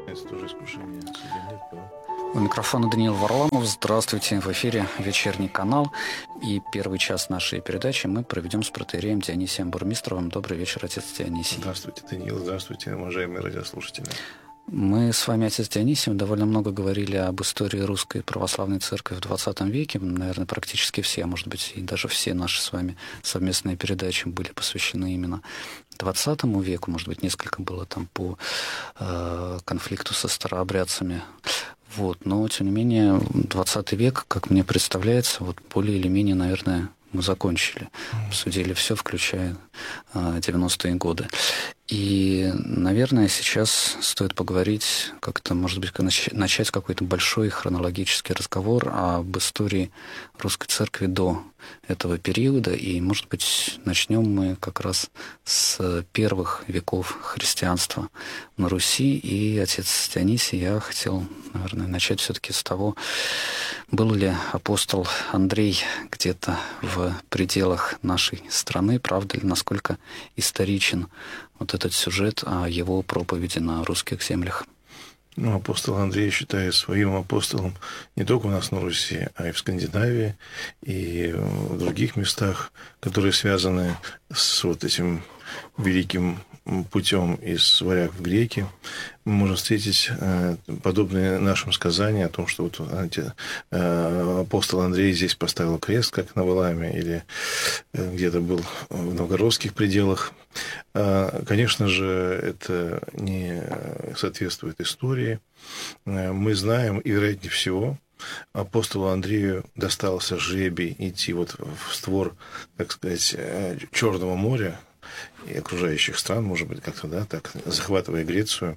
Это тоже искушение, судя нет, да? У микрофона Даниил Варламов. Здравствуйте. В эфире вечерний канал. И первый час нашей передачи мы проведем с протоиереем Дионисием Бурмистровым. Добрый вечер, отец Дионисий. Здравствуйте, Даниил. Здравствуйте, уважаемые радиослушатели. Мы с вами, отец Дионисий, довольно много говорили об истории Русской Православной Церкви в XX веке. Наверное, практически все, а может быть, и даже все наши с вами совместные передачи были посвящены именно XX веку. Может быть, несколько было там по конфликту со старообрядцами. Вот. Но, тем не менее, XX век, как мне представляется, вот более или менее, наверное, мы закончили. Обсудили все, включая 90-е годы. И, наверное, сейчас стоит поговорить, как-то, может быть, начать какой-то большой хронологический разговор об истории Русской Церкви до этого периода. И, может быть, начнем мы как раз с первых веков христианства на Руси. И, отец Дионисий, я хотел, наверное, начать все-таки с того, был ли апостол Андрей где-то в пределах нашей страны, правда ли, насколько историчен вот этот сюжет о его проповеди на русских землях? Ну, апостол Андрей считает своим апостолом не только у нас на Руси, а и в Скандинавии, и в других местах, которые связаны с вот этим великим путем из варяг в греки. Мы можем встретить подобные нашим сказания о том, что вот, знаете, апостол Андрей здесь поставил крест, как на Валааме, или где-то был в новгородских пределах. Конечно же, это не соответствует истории. Мы знаем, и вероятнее всего, апостолу Андрею достался жребий идти вот в створ, так сказать, Черного моря и окружающих стран, может быть, как-то, да, так, захватывая Грецию,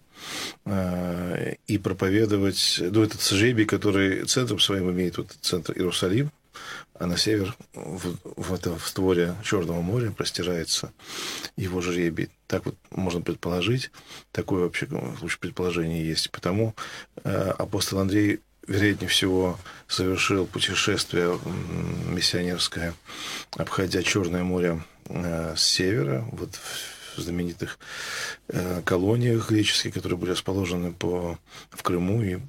и проповедовать, ну, этот жребий, который центром своим имеет вот центр Иерусалим, а на север, в створе Черного моря простирается его жребий. Так вот можно предположить, такое вообще лучше предположение есть. Потому апостол Андрей, вероятнее всего, совершил путешествие миссионерское, обходя Черное море с севера, вот в знаменитых колониях греческих, которые были расположены в Крыму и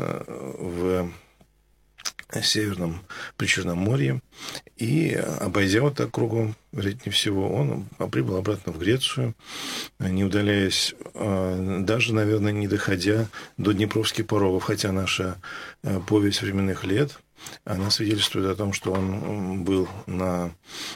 в Северном Причерноморье, и, обойдя вот так кругом, вероятнее всего, он прибыл обратно в Грецию, не удаляясь, даже, наверное, не доходя до Днепровских порогов, хотя наша повесть временных лет, она свидетельствует о том, что он был на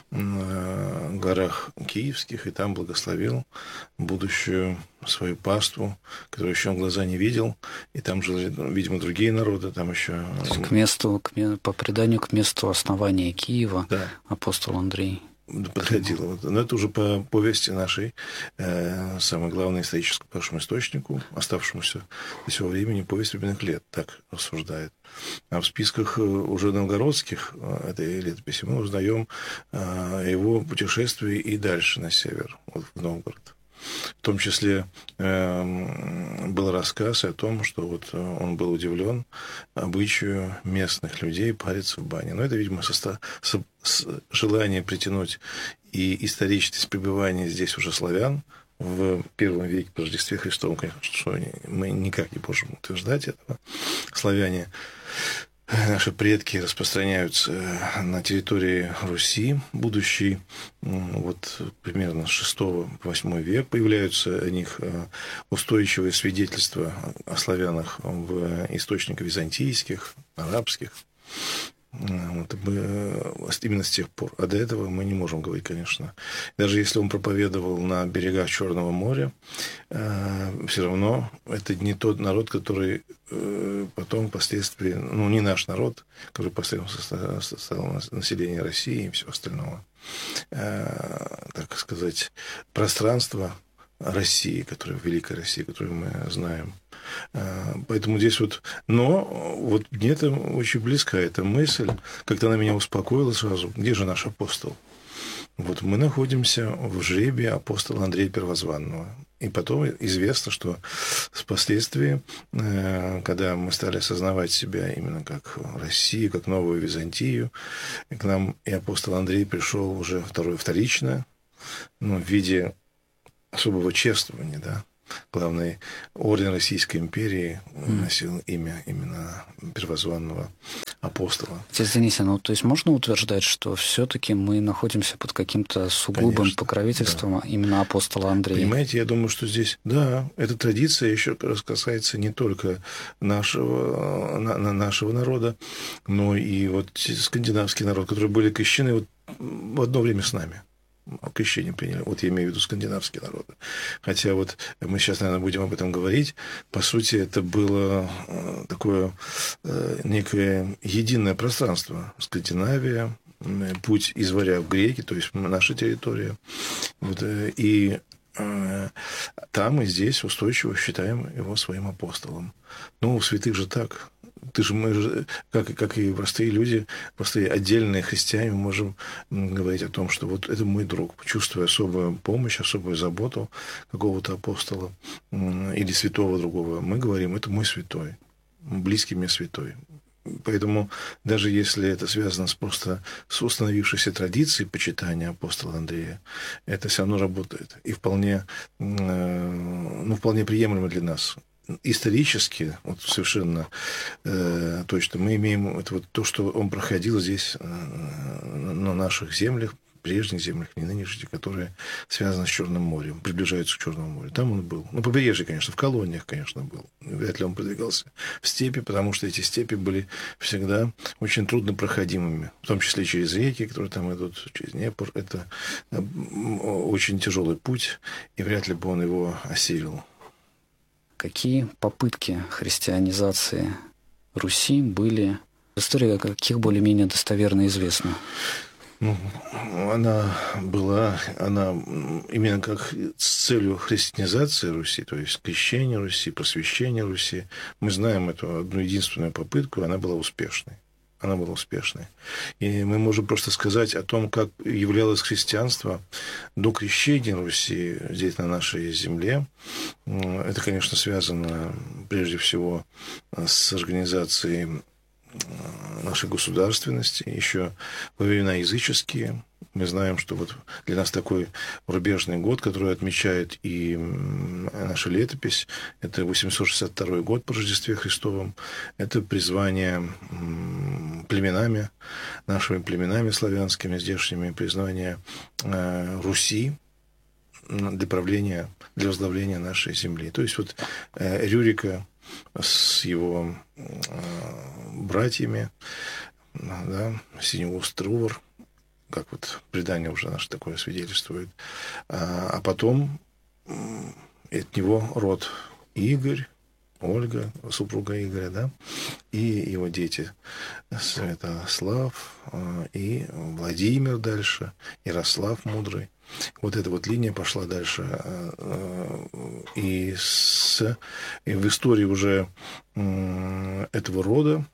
горах Киевских и там благословил будущую свою паству, которую еще он глаза не видел, и там жили, видимо, другие народы, там еще... По преданию, к месту основания Киева, да, апостол Андрей подходило. Но это уже по повести нашей, самой главной историческому нашему источнику, оставшемуся до сего времени, повесть временных лет, так рассуждает. А в списках уже новгородских этой летописи мы узнаем о его путешествии и дальше на север, вот в Новгород. В том числе был рассказ о том, что вот он был удивлен обычаю местных людей париться в бане. Но это, видимо, желание притянуть и историчность пребывания здесь уже славян в первом веке по Рождестве Христовом, конечно, что мы никак не можем утверждать этого. Славяне, наши предки, распространяются на территории Руси будущей, вот примерно с 6-8 век появляются о них устойчивые свидетельства о славянах в источниках византийских, арабских. Вот, именно с тех пор. А до этого мы не можем говорить, конечно. Даже если он проповедовал на берегах Черного моря, все равно это не тот народ, который потом впоследствии, ну, не наш народ, который впоследствии составил население России и всего остального. Так сказать, пространство России, Великой России, которую мы знаем. Поэтому здесь вот... Но вот мне-то очень близка эта мысль, как-то она меня успокоила сразу. Где же наш апостол? Вот мы находимся в жребии апостола Андрея Первозванного. И потом известно, что впоследствии, когда мы стали осознавать себя именно как Россию, как новую Византию, к нам и апостол Андрей пришел уже вторично, ну, в виде особого чествования, да, главный орден Российской империи носил имя именно первозванного апостола. Отец Дионисий, то есть можно утверждать, что все-таки мы находимся под каким-то сугубым покровительством именно апостола Андрея? Понимаете, я думаю, что здесь, да, эта традиция еще раз касается не только нашего народа, но и вот скандинавский народ, которые были крещены вот в одно время с нами. Крещение приняли. Вот я имею в виду скандинавские народы. Хотя вот мы сейчас, наверное, будем об этом говорить. По сути, это было такое некое единое пространство. Скандинавия, путь из варяг в греки, то есть наша территория. Вот, и там и здесь устойчиво считаем его своим апостолом. Ну, у святых же так. Мы же, как и простые люди, простые отдельные христиане, мы можем говорить о том, что вот это мой друг, чувствуя особую помощь, особую заботу какого-то апостола или святого другого. Мы говорим, это мой святой, близкий мне святой. Поэтому даже если это связано просто с установившейся традицией почитания апостола Андрея, это все равно работает. И вполне приемлемо для нас. Исторически, вот совершенно точно, мы имеем это вот то, что он проходил здесь, на наших землях, прежних землях, не нынешних, которые связаны с Черным морем, приближаются к Черному морю. Там он был. На побережье, конечно, в колониях, конечно, был. Вряд ли он продвигался в степи, потому что эти степи были всегда очень труднопроходимыми, в том числе через реки, которые там идут, через Днепр. Это очень тяжелый путь, и вряд ли бы он его осилил. Какие попытки христианизации Руси были? История каких более-менее достоверно известна? Она именно как с целью христианизации Руси, то есть крещения Руси, просвещения Руси. Мы знаем эту одну единственную попытку, она была успешной. И мы можем просто сказать о том, как являлось христианство до крещения Руси здесь, на нашей земле. Это, конечно, связано прежде всего с организацией нашей государственности, еще во времена языческие. Мы знаем, что вот для нас такой рубежный год, который отмечает и наша летопись, это 862 год по Рождестве Христовом, это призвание нашими племенами славянскими, здешними, признание Руси для возглавления нашей земли. То есть вот Рюрика с его братьями, да, Синеуст Трувор, как вот предание уже наше такое свидетельствует. А потом от него род Игорь, Ольга, супруга Игоря, да, и его дети Святослав и Владимир дальше, Ярослав Мудрый. Вот эта вот линия пошла дальше. И в истории уже этого рода,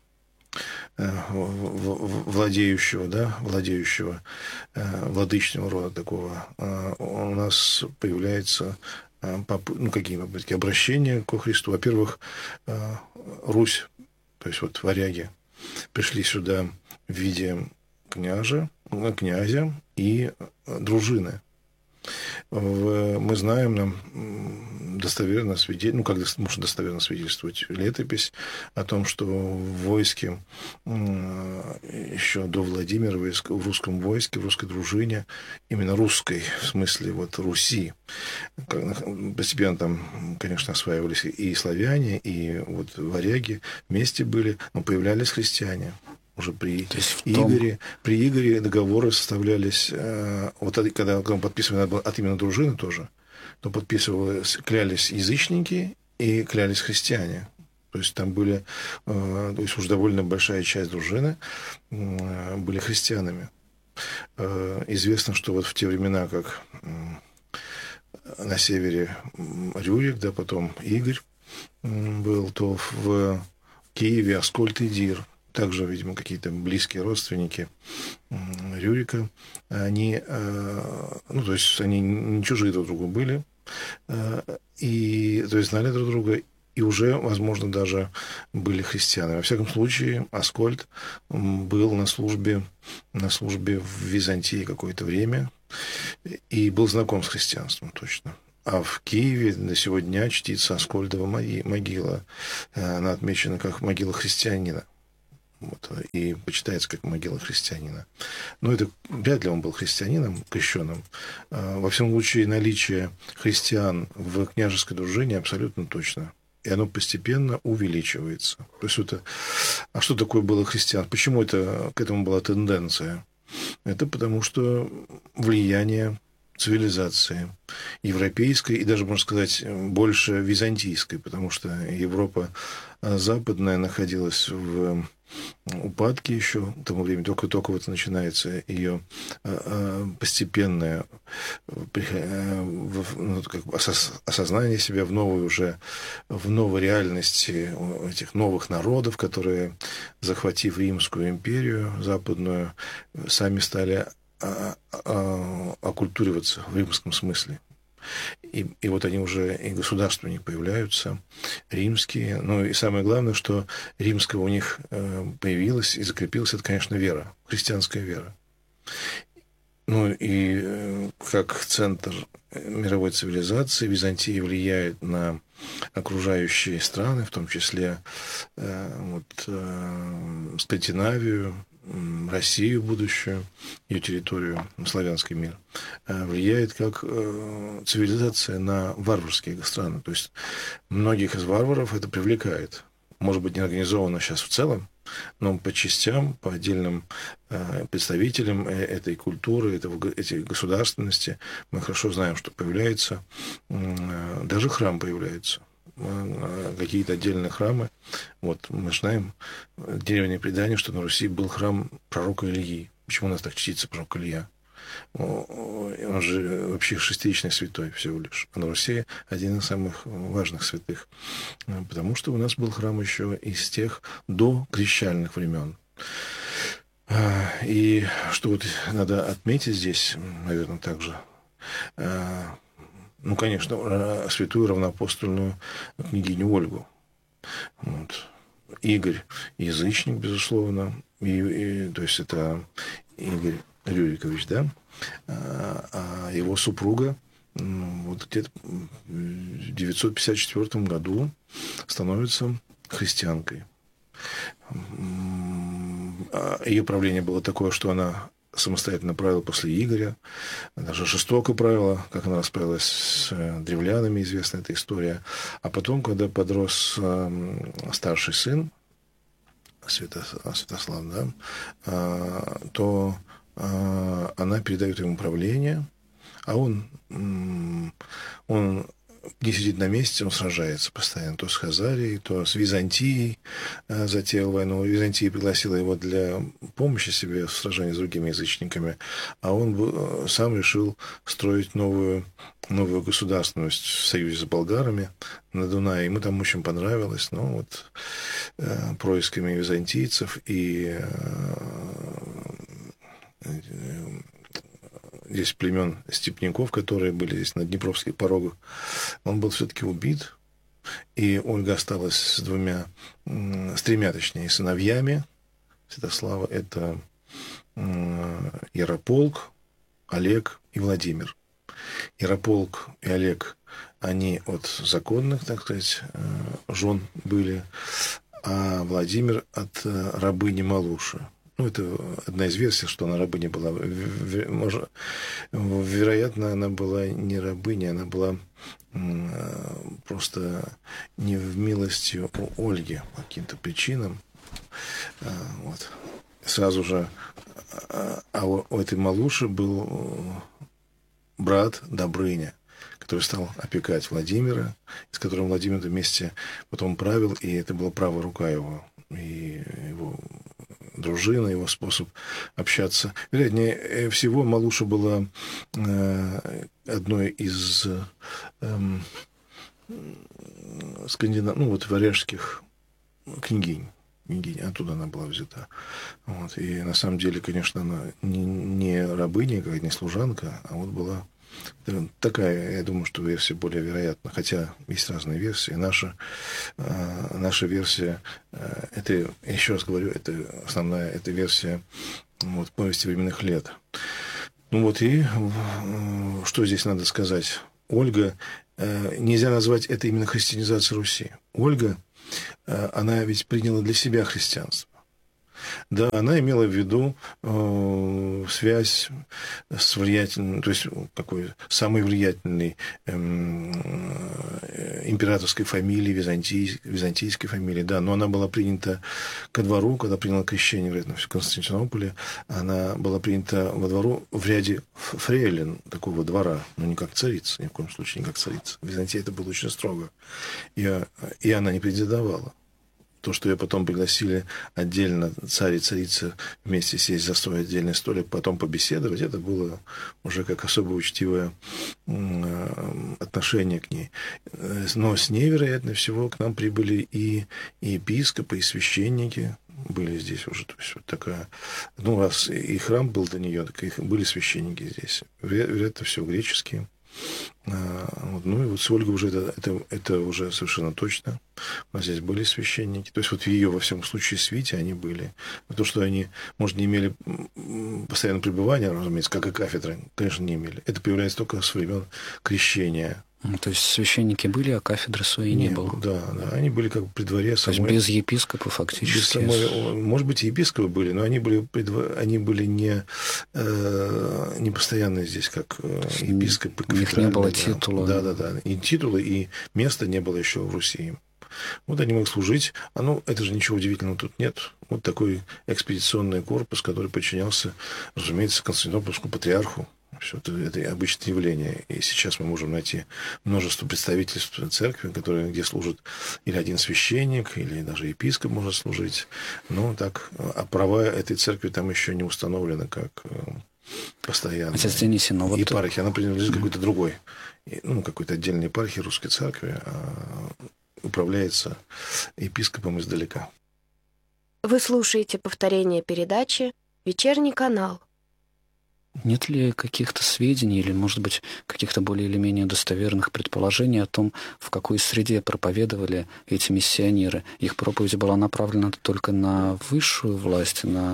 владеющего, владычного рода такого, у нас появляется какие попытки обращения ко Христу. Во-первых, Русь, то есть вот варяги, пришли сюда в виде князя и дружины. Мы знаем, нам достоверно можно достоверно свидетельствовать летопись о том, что в войске еще до Владимира, в русском войске, в русской дружине, именно русской, в смысле вот Руси, постепенно там, конечно, осваивались и славяне, и вот варяги вместе были, но появлялись христиане. Уже при Игоре договоры составлялись, когда он подписывали от имени дружины тоже, то клялись язычники и клялись христиане. То есть там были, уже довольно большая часть дружины были христианами. Известно, что вот в те времена, как на севере Рюрик, да, потом Игорь был, то в Киеве Аскольд и Дир, также, видимо, какие-то близкие родственники Рюрика, они не чужие друг другу были, и, то есть, знали друг друга, и уже, возможно, даже были христианами. Во всяком случае, Аскольд был на службе в Византии какое-то время и был знаком с христианством точно. А в Киеве до сего дня чтится Аскольдова могила. Она отмечена как могила христианина. Вот, и почитается как могила христианина. Но это вряд ли он был христианином, крещенным. Во всяком случае, наличие христиан в княжеской дружине абсолютно точно. И оно постепенно увеличивается. То есть это... А что такое было христиан? Почему к этому была тенденция? Это потому что влияние цивилизации европейской и даже, можно сказать, больше византийской, потому что Европа западная находилась в упадке еще к тому времени, только вот начинается ее постепенное осознание себя в новой реальности этих новых народов, которые, захватив Римскую империю западную, сами стали оккультуриваться в римском смысле. И вот они уже и государственники появляются, римские. Ну и самое главное, что римского у них появилась и закрепилась, это, конечно, вера, христианская вера. Ну и как центр мировой цивилизации Византия влияет на окружающие страны, в том числе Скандинавию, Россию будущую, ее территорию, славянский мир, влияет как цивилизация на варварские страны. То есть многих из варваров это привлекает. Может быть, не организовано сейчас в целом, но по частям, по отдельным представителям этой культуры, этой государственности мы хорошо знаем, что появляется, даже храм появляется. Какие-то отдельные храмы. Вот мы знаем древнее предание, что на Руси был храм пророка Ильи. Почему у нас так чтится пророк Илья? Он же вообще шестичный святой всего лишь. А на Руси один из самых важных святых. Потому что у нас был храм еще из тех до крещальных времен. И что вот надо отметить здесь, наверное, также... Ну, конечно, святую равноапостольную княгиню Ольгу. Вот. Игорь язычник, безусловно. То есть это Игорь Рюрикович, да? А его супруга вот где-то в 954 году становится христианкой. Ее правление было такое, что она самостоятельно правила после Игоря, даже жестоко правила, как она расправилась с древлянами, известна эта история. А потом, когда подрос старший сын, Святослав, да, то она передает ему правление, а он не сидит на месте, он сражается постоянно. То с Хазарией, то с Византией затеял войну. Византия пригласила его для помощи себе в сражении с другими язычниками, а он сам решил строить новую государственность в союзе с болгарами на Дунае. Ему там очень понравилось. Ну, вот происками византийцев и здесь племен степняков, которые были здесь на Днепровских порогах, он был все-таки убит. И Ольга осталась с тремя сыновьями Святослава. Это Ярополк, Олег и Владимир. Ярополк и Олег, они от законных, так сказать, жен были, а Владимир от рабыни Малуши. Ну, это одна из версий, что она рабыня была. Вероятно, она была не рабыня, она была просто не в милости у Ольги по каким-то причинам. Вот. Сразу же у этой Малуши был брат Добрыня, который стал опекать Владимира, с которым Владимир вместе потом правил, и это была правая рука его, и его дружина, его способ общаться. Вероятнее всего, Малуша была одной из варяжских княгинь. Оттуда она была взята. Вот. И на самом деле, конечно, она не рабыня, какая-то не служанка, а вот была такая, я думаю, что версия более вероятна. Хотя есть разные версии. Наша версия, это, еще раз говорю, это основная, это версия повести временных лет. Ну вот и что здесь надо сказать? Ольга, нельзя назвать это именно христианизацией Руси. Ольга, она ведь приняла для себя христианство. Да, она имела в виду связь с влиятельной, то есть какой самой влиятельной императорской фамилии, византийской фамилии, да, но она была принята ко двору, когда приняла крещение, вероятно, в Константинополе, она была принята во двору в ряде фрейлин такого двора, но не как царица, ни в коем случае не как царица. В Византии это было очень строго, и она не претендовала. То, что ее потом пригласили отдельно царь и царица вместе сесть за свой отдельный столик, потом побеседовать, это было уже как особо учтивое отношение к ней. Но с ней, вероятно всего, к нам прибыли и епископы, и священники были здесь уже. То есть вот такая... Ну, раз и храм был до нее, так и были священники здесь. Вероятно, все греческие. Ну и вот с Ольгой уже это уже совершенно точно. У нас здесь были священники. То есть вот в ее, во всяком случае, свите они были. То, что они, может, не имели постоянного пребывания, разумеется, как и кафедры, конечно, не имели. Это появляется только с времен крещения. То есть священники были, а кафедры своей не было. Да, они были как бы при дворе самой. То есть без епископа фактически. Без самой, может быть, и епископы были, но они были не постоянные здесь, как епископы. У них не было титула. Да. И титулы, и места не было еще в Руси. Вот они могли служить. Это же ничего удивительного тут нет. Вот такой экспедиционный корпус, который подчинялся, разумеется, Константинопольскому патриарху. Все это обычное явление. И сейчас мы можем найти множество представительств церкви, где служит или один священник, или даже епископ может служить. Но так, а права этой церкви там еще не установлены как постоянно. Отец Дионисий, но вот... Епархия, она принадлежит какой-то другой, какой-то отдельной епархии русской церкви, управляется епископом издалека. Вы слушаете повторение передачи «Вечерний канал». Нет ли каких-то сведений или, может быть, каких-то более или менее достоверных предположений о том, в какой среде проповедовали эти миссионеры? Их проповедь была направлена только на высшую власть, на...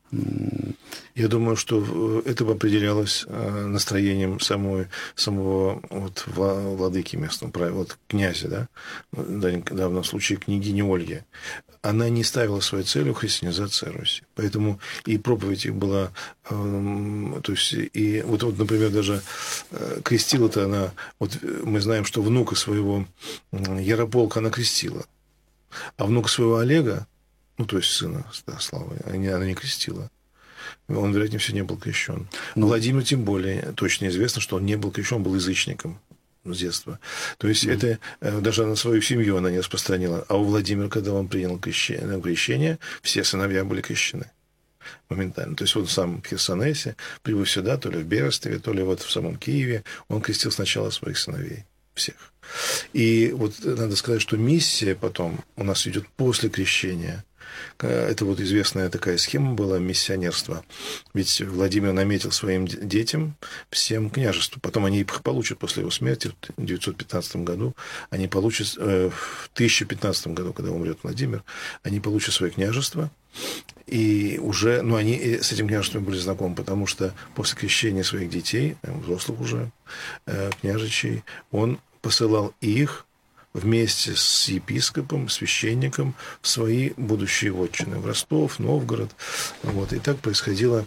Я думаю, что это определялось настроением самого владыки местного, князя, да? В данном случае княгини Ольги. Она не ставила своей целью христианизация Руси. Поэтому и проповедь их была... То есть, и вот, например, даже крестила-то она... Вот мы знаем, что внука своего Ярополка она крестила. А внука своего Олега, то есть сына Славы, она не крестила. Он, вероятнее всего, не был крещен. Владимир, тем более, точно известно, что он не был крещен, он был язычником с детства. То есть это даже на свою семью она не распространила. А у Владимира, когда он принял крещение, все сыновья были крещены моментально. То есть он сам в Херсонесе, прибыв сюда, то ли в Берестове, то ли вот в самом Киеве, он крестил сначала своих сыновей. Всех. И вот надо сказать, что миссия потом у нас идет после крещения. Это вот известная такая схема была миссионерства. Ведь Владимир наметил своим детям всем княжество. Потом они их получат после его смерти в 915 году. Они получат в 1015 году, когда умрет Владимир, они получат свое княжество. И уже, они с этим княжеством были знакомы, потому что после крещения своих детей, взрослых уже, княжичей, он посылал их вместе с епископом, священником в свои будущие вотчины, в Ростов, Новгород. И так происходила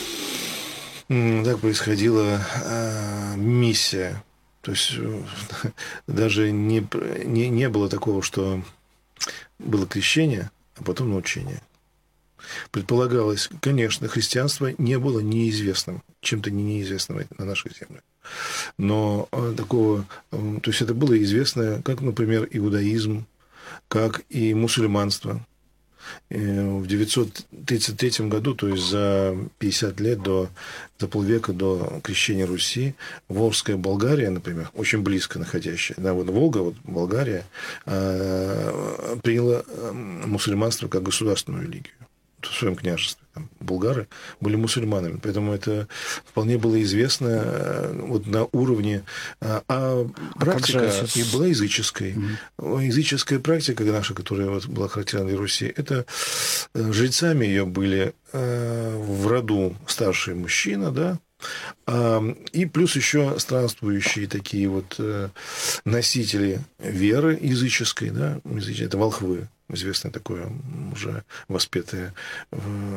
миссия. То есть даже не было такого, что было крещение, а потом научение. Предполагалось, конечно, христианство не было неизвестным, чем-то неизвестным на наших землях. Но такого, то есть это было известно, как, например, иудаизм, как и мусульманство. В 933 году, то есть за 50 лет, за полвека до крещения Руси, Волжская Болгария, например, очень близко находящая, Волга, Болгария, приняла мусульманство как государственную религию в своем княжестве. Булгары были мусульманами, поэтому это вполне было известно на уровне... А практика и была языческой. Языческая практика наша, которая была характерна для Руси, это жрецами ее были в роду старший мужчина, да, И плюс еще странствующие такие вот носители веры языческой, да, это волхвы, известное такое уже воспетое